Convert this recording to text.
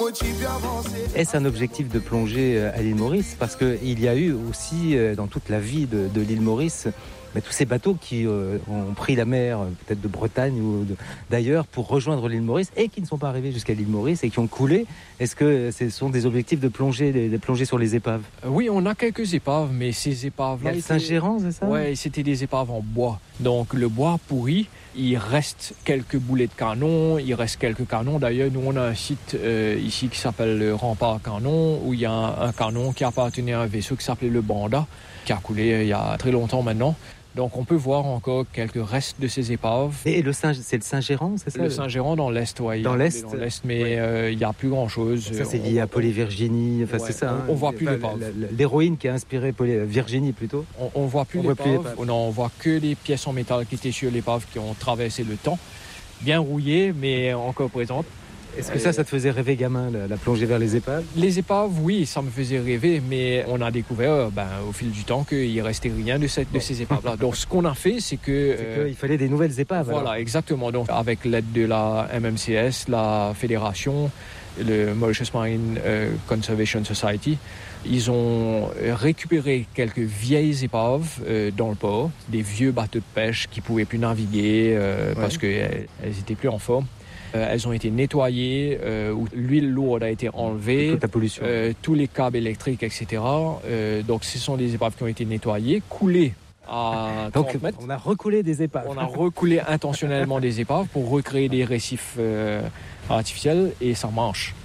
Est-ce un objectif de plonger à l'île Maurice? Parce qu'il y a eu aussi dans toute la vie de l'île Maurice tous ces bateaux qui ont pris la mer, peut-être de Bretagne ou d'ailleurs, pour rejoindre l'île Maurice et qui ne sont pas arrivés jusqu'à l'île Maurice et qui ont coulé. Est-ce que ce sont des objectifs de plonger sur les épaves? Oui, on a quelques épaves, mais ces épaves-là... Il y a le Saint-Gérand, c'est ça? Oui, c'était des épaves en bois. Donc le bois pourri, il reste quelques boulets de canon, il reste quelques canons. D'ailleurs, nous, on a un site ici qui s'appelle le Rempart Canon, où il y a un canon qui appartenait à un vaisseau qui s'appelait le Banda, qui a coulé il y a très longtemps maintenant. Donc on peut voir encore quelques restes de ces épaves. Et c'est le Saint-Gérand, c'est ça? Le Saint-Gérand dans l'Est, oui. Dans l'Est, mais il n'y a plus grand-chose. Ça, c'est lié à Poly-Virginie, enfin c'est ça. On ne voit plus l'épave. L'héroïne qui a inspiré Virginie plutôt. On ne voit plus l'épave. On voit que les pièces en métal qui étaient sur l'épave qui ont traversé le temps. Bien rouillées, mais encore présentes. Est-ce que ça te faisait rêver gamin, la plongée vers les épaves? Les épaves, oui, ça me faisait rêver, mais on a découvert au fil du temps qu'il ne restait rien de ces épaves-là. Donc ce qu'on a fait, c'est que... il fallait des nouvelles épaves. Voilà, alors. Exactement. Donc avec l'aide de la MMCS, la Fédération, le Mauritius Marine Conservation Society, ils ont récupéré quelques vieilles épaves dans le port, des vieux bateaux de pêche qui ne pouvaient plus naviguer parce qu'elles n'étaient plus en forme. Elles ont été nettoyées, où l'huile lourde a été enlevée, toute la pollution. Tous les câbles électriques, etc. Donc ce sont des épaves qui ont été nettoyées, coulées à 30 mètres. On a recoulé des épaves. On a recoulé intentionnellement des épaves pour recréer des récifs artificiels et ça marche.